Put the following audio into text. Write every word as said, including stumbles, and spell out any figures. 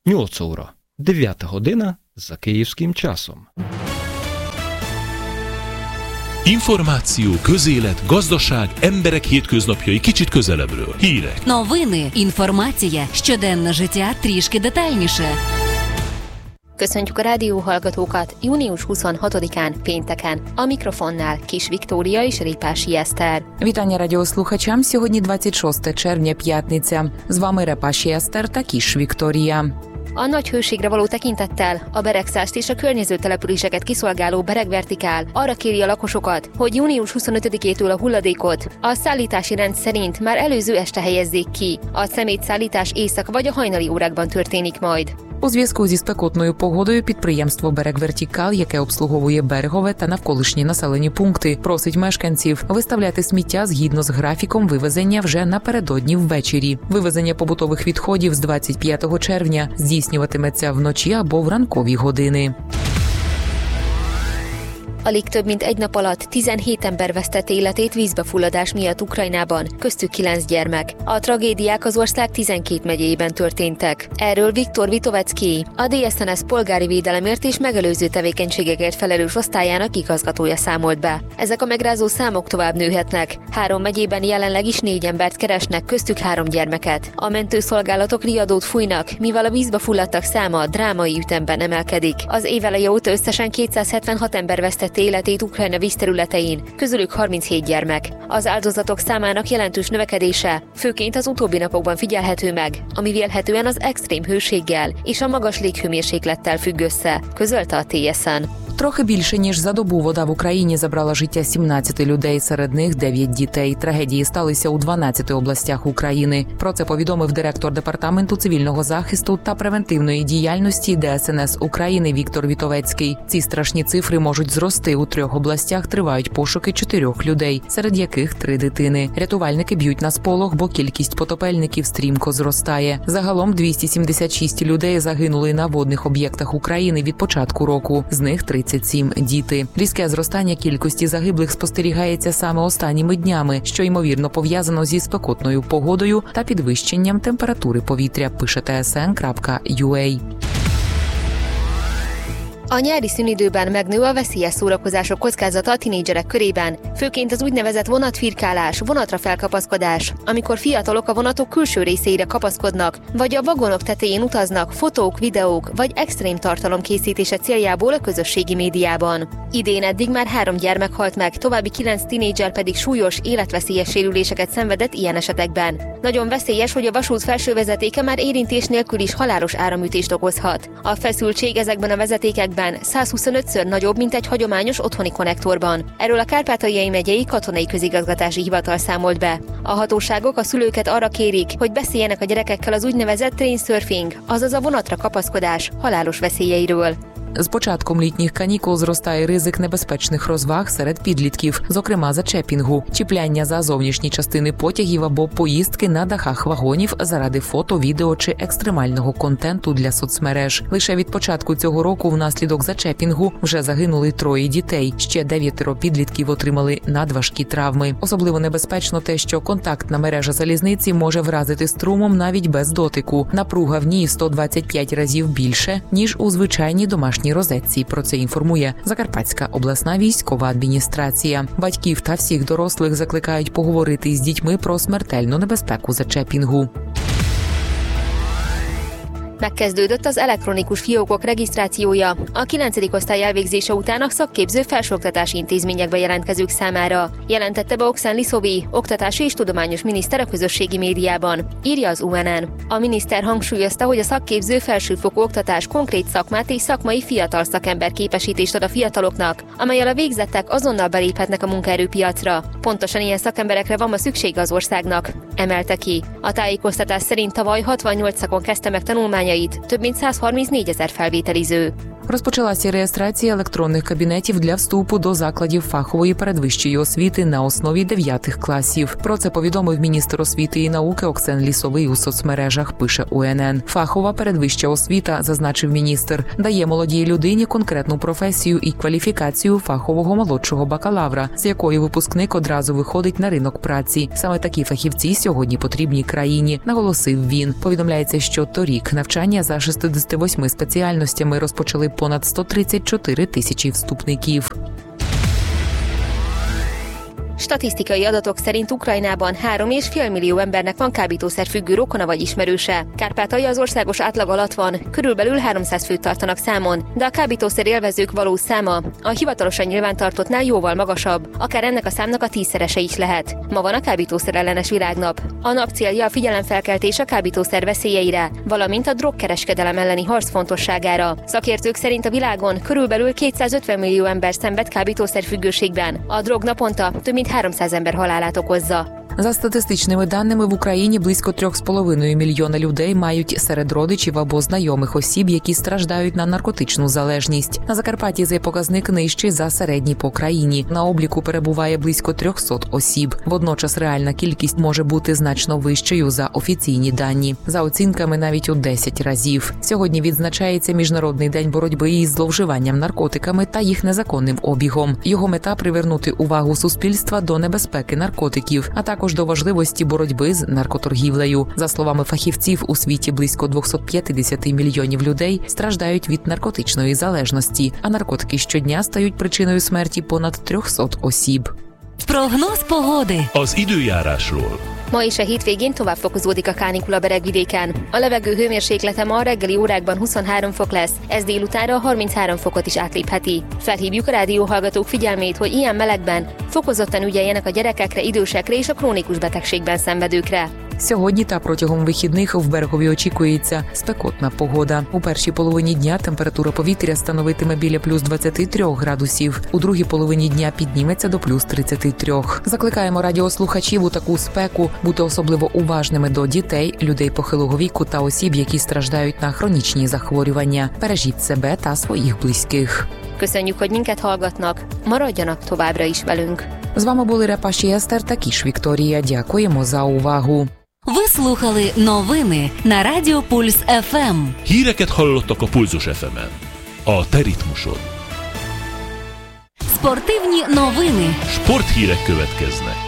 Nyolc óra, дев'ята година за київським часом. Információ, közélet, gazdaság, emberek hétköznapjai kicsit közelebbről. Hírek. Новини, інформація, щоденне життя трішки детальніше. Köszöntjük a rádióhallgatókat június huszonhatodikán, pénteken. A mikrofonnál Kis Viktória és Репаші Естер. Вітання радіослухачам. Сьогодні двадцять шосте червня, п'ятниця. З вами Репаші Естер та Kis Viktória. A nagy hőségre való tekintettel a Beregszást és a környező településeket kiszolgáló Beregvertikál arra kéri a lakosokat, hogy június huszonötödikétől a hulladékot a szállítási rend szerint már előző este helyezzék ki. A szemétszállítás éjszaka vagy a hajnali órákban történik majd. У зв'язку зі спекотною погодою підприємство «Берегвертикал», яке обслуговує Берегове та навколишні населені пункти, просить мешканців виставляти сміття згідно з графіком вивезення вже напередодні ввечері. Вивезення побутових відходів з двадцять п'ятого червня здійснюватиметься вночі або в ранкові години. Alig több mint egy nap alatt tizenhét ember vesztette életét vízbefulladás miatt Ukrajnában, köztük kilenc gyermek. A tragédiák az ország tizenkét megyéjében történtek. Erről Viktor Vitovecki, a dé es en es polgári védelemért és megelőző tevékenységekért felelős osztályának igazgatója számolt be. Ezek a megrázó számok tovább nőhetnek. Három megyében jelenleg is négy embert keresnek, köztük három gyermeket. A mentőszolgálatok riadót fújnak, mivel a vízbe fulladtak száma drámai ütemben emelkedik. Az év eleje óta összesen kétszázhetvenhat ember vesztett életét Ukrajna vízterületein, közülük harminchét gyermek. Az áldozatok számának jelentős növekedése főként az utóbbi napokban figyelhető meg, ami vélhetően az extrém hőséggel és a magas léghőmérséklettel függ össze, közölte a té es en. Трохи більше, ніж за добу вода в Україні забрала життя сімнадцяти людей, серед них дев'ять дітей. Трагедії сталися у дванадцяти областях України. Про це повідомив директор Департаменту цивільного захисту та превентивної діяльності де ес ен ес України Віктор Вітовецький. Ці страшні цифри можуть зрости. У трьох областях тривають пошуки чотирьох людей, серед яких три дитини. Рятувальники б'ють на сполох, бо кількість потопельників стрімко зростає. Загалом двісті сімдесят шість людей загинули на водних об'єктах України від початку року. З них тридцять сім діти. Різке зростання кількості загиблих спостерігається саме останніми днями, що ймовірно пов'язано зі спекотною погодою та підвищенням температури повітря, пише те ес ен крапка ю ей. A nyári szünidőben megnő a veszélyes szórakozások kockázata a tinédzserek körében, főként az úgynevezett vonatfirkálás, vonatra felkapaszkodás, amikor fiatalok a vonatok külső részeire kapaszkodnak, vagy a vagonok tetején utaznak fotók, videók vagy extrém tartalom készítése céljából a közösségi médiában. Idén eddig már három gyermek halt meg, további kilenc tinédzser pedig súlyos, életveszélyes sérüléseket szenvedett ilyen esetekben. Nagyon veszélyes, hogy a vasút felső vezetéke már érintés nélkül is halálos áramütést okozhat. A feszültség ezekben a vezetékekben százhuszonötször nagyobb, mint egy hagyományos otthoni konnektorban. Erről a Kárpátaljai megyei katonai közigazgatási hivatal számolt be. A hatóságok a szülőket arra kérik, hogy beszéljenek a gyerekekkel az úgynevezett train surfing, azaz a vonatra kapaszkodás halálos veszélyeiről. З початком літніх канікул зростає ризик небезпечних розваг серед підлітків, зокрема зачепінгу, чіпляння за зовнішні частини потягів або поїздки на дахах вагонів заради фото, відео чи екстремального контенту для соцмереж. Лише від початку цього року внаслідок зачепінгу вже загинули троє дітей, ще дев'ятеро підлітків отримали надважкі травми. Особливо небезпечно те, що контактна мережа залізниці може вразити струмом навіть без дотику. Напруга в ній сто двадцять п'ять разів більше, ніж у звичайній домашній розетці. Про це інформує Закарпатська обласна військова адміністрація. Батьків та всіх дорослих закликають поговорити з дітьми про смертельну небезпеку зачепінгу. Megkezdődött az elektronikus fiókok regisztrációja a kilencedik osztály elvégzése után a szakképző felsőoktatási intézményekbe jelentkezők számára, jelentette be Oksán Liszovi, oktatási és tudományos miniszter a közösségi médiában, írja az u en en. A miniszter hangsúlyozta, hogy a szakképző felsőfokú oktatás konkrét szakmát és szakmai fiatal szakember képesítést ad a fiataloknak, amellyel a végzettek azonnal beléphetnek a munkaerőpiacra. Pontosan ilyen szakemberekre van ma szüksége az országnak, emelte ki. A tájékoztatás szerint tavaly hatvannyolc szakon kezdte meg tanulmányait több mint százharmincnégyezer felvételiző. Розпочалася реєстрація електронних кабінетів для вступу до закладів фахової передвищої освіти на основі дев'ятих класів. Про це повідомив міністр освіти і науки Оксен Лісовий у соцмережах, пише У Ен Ен. Фахова передвища освіта, зазначив міністр, дає молодій людині конкретну професію і кваліфікацію фахового молодшого бакалавра, з якої випускник одразу виходить на ринок праці. Саме такі фахівці сьогодні потрібні країні, наголосив він. Повідомляється, що торік навчання за шістдесят вісім спеціальностями розпочали понад сто тридцять чотири tisici vstupників. Statisztikai adatok szerint Ukrajnában három és fél millió embernek van kábítószerfüggő rokona vagy ismerőse. Kárpátalja az országos átlag alatt van, körülbelül háromszáz főt tartanak számon, de a kábítószer élvezők valós száma a hivatalosan nyilvántartottnál jóval magasabb, akár ennek a számnak a tízszerese is lehet. Ma van a kábítószer ellenes világnap. A nap célja a figyelemfelkeltés a kábítószer veszélyeire, valamint a drogkereskedelem elleni harc fontosságára. Szakértők szerint a világon körülbelül kétszázötven millió ember szenved kábítószerfüggőségben. A drog naponta több mint háromszáz ember halálát okozza. За статистичними даними, в Україні близько трьох з половиною мільйона людей мають серед родичів або знайомих осіб, які страждають на наркотичну залежність. На Закарпатті цей показник нижчий за середній по країні. На обліку перебуває близько триста осіб. Водночас реальна кількість може бути значно вищою за офіційні дані. За оцінками навіть у десять разів. Сьогодні відзначається Міжнародний день боротьби із зловживанням наркотиками та їх незаконним обігом. Його мета – привернути увагу суспільства до небезпеки наркотиків, а також також до важливості боротьби з наркоторгівлею. За словами фахівців, у світі близько двісті п'ятдесят мільйонів людей страждають від наркотичної залежності, а наркотики щодня стають причиною смерті понад триста осіб. Прогноз погоди. Az időjárásról. Ma és a hétvégén tovább fokozódik a kánikula beregvidéken. A levegő hőmérséklete ma a reggeli órákban huszonhárom fok lesz, ez délutánra harminchárom fokot is átlépheti. Felhívjuk a rádióhallgatók figyelmét, hogy ilyen melegben fokozottan ügyeljenek a gyerekekre, idősekre és a krónikus betegségben szenvedőkre. Сьогодні та протягом вихідних в Берегові очікується спекотна погода. У першій половині дня температура повітря становитиме біля плюс двадцять три градусів. У другій половині дня підніметься до плюс тридцять три. Закликаємо радіослухачів у таку спеку бути особливо уважними до дітей, людей похилого віку та осіб, які страждають на хронічні захворювання. Бережіть себе та своїх близьких. Köszönjük, hogy minket hallgatnak. Maradjanak továbbra is velünk. З вами були Репаші Естер та Кіш Вікторія. Дякуємо за увагу. Ви слухали новини на Радіо Пульс еф ем. Híreket hallottak a Pulzus еф емен. A te ritmusod. Спортивні новини. Sporthírek következnek.